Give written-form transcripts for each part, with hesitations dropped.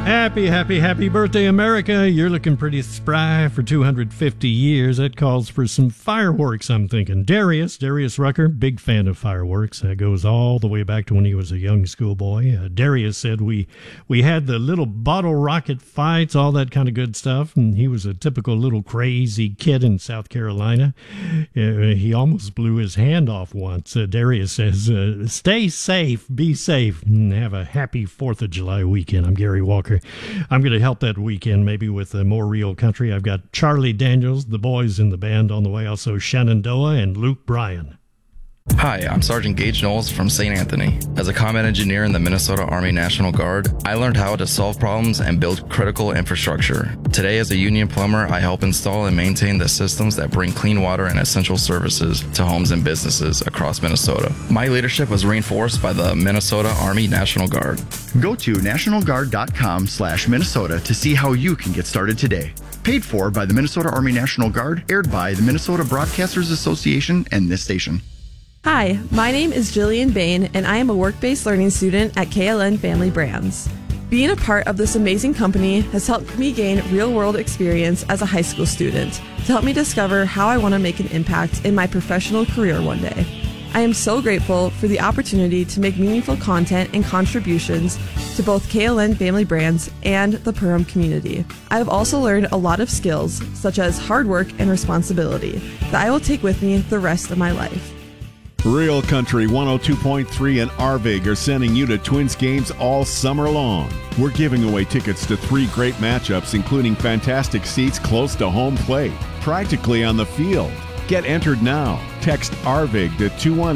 Happy birthday, America. You're looking pretty spry for 250 years. That calls for some fireworks, I'm thinking. Darius Rucker, big fan of fireworks. That goes all the way back to when he was a young schoolboy. Darius said we had the little bottle rocket fights, all that kind of good stuff, and he was a typical little crazy kid in South Carolina. He almost blew his hand off once. Darius says, stay safe, be safe, and have a happy 4th of July weekend. I'm Gary Walker. I'm going to help that weekend maybe with more real country. I've got Charlie Daniels, the boys in the band on the way, also Shenandoah and Luke Bryan. Hi, I'm Sergeant Gage Knowles from St. Anthony. As a combat engineer in the Minnesota Army National Guard, I learned how to solve problems and build critical infrastructure. Today, as a union plumber, I help install and maintain the systems that bring clean water and essential services to homes and businesses across Minnesota. My leadership was reinforced by the Minnesota Army National Guard. Go to nationalguard.com/Minnesota to see how you can get started today. Paid for by the Minnesota Army National Guard, aired by the Minnesota Broadcasters Association and this station. Hi, my name is Jillian Bain, and I am a work-based learning student at KLN Family Brands. Being a part of this amazing company has helped me gain real-world experience as a high school student to help me discover how I want to make an impact in my professional career one day. I am so grateful for the opportunity to make meaningful content and contributions to both KLN Family Brands and the Perham community. I have also learned a lot of skills, such as hard work and responsibility, that I will take with me the rest of my life. Real Country 102.3 and Arvig are sending you to Twins games all summer long. We're giving away tickets to 3 great matchups, including fantastic seats close to home plate, practically on the field. Get entered now. Text Arvig to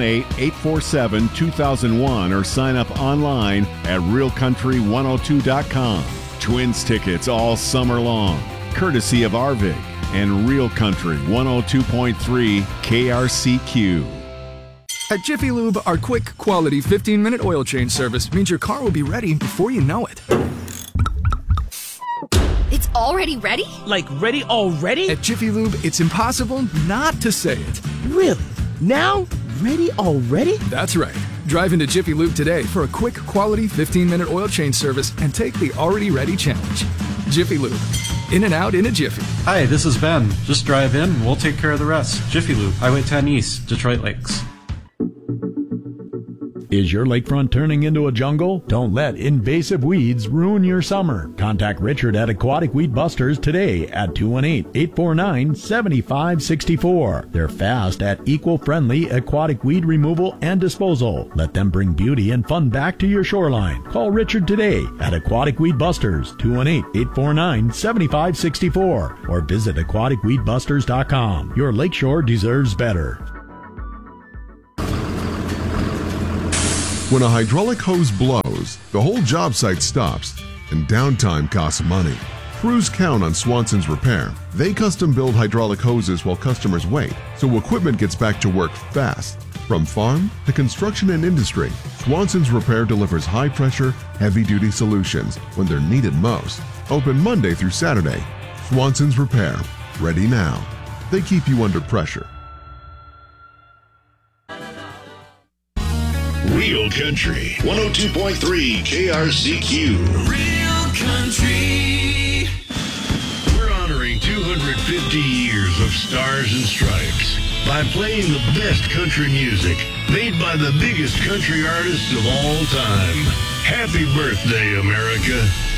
218-847-2001 or sign up online at realcountry102.com. Twins tickets all summer long, courtesy of Arvig and Real Country 102.3 KRCQ. At Jiffy Lube, our quick, quality 15-minute oil change service means your car will be ready before you know it. It's already ready? Like ready already? At Jiffy Lube, it's impossible not to say it. Really? Now? Ready already? That's right. Drive into Jiffy Lube today for a quick, quality 15-minute oil change service and take the already ready challenge. Jiffy Lube. In and out in a jiffy. Hi, this is Ben. Just drive in and we'll take care of the rest. Jiffy Lube, Highway 10 East, Detroit Lakes. Is your lakefront turning into a jungle? Don't let invasive weeds ruin your summer. Contact Richard at Aquatic Weed Busters today at 218-849-7564. They're fast at eco-friendly aquatic weed removal and disposal. Let them bring beauty and fun back to your shoreline. Call Richard today at Aquatic Weed Busters, 218-849-7564, or visit aquaticweedbusters.com. Your lakeshore deserves better. When a hydraulic hose blows, the whole job site stops, and downtime costs money. Crews count on Swanson's Repair. They custom build hydraulic hoses while customers wait, so equipment gets back to work fast. From farm to construction and industry, Swanson's Repair delivers high-pressure, heavy-duty solutions when they're needed most. Open Monday through Saturday. Swanson's Repair. Ready now. They keep you under pressure. Real Country 102.3 KRCQ. Real Country. We're honoring 250 years of Stars and Stripes by playing the best country music made by the biggest country artists of all time. Happy birthday, America.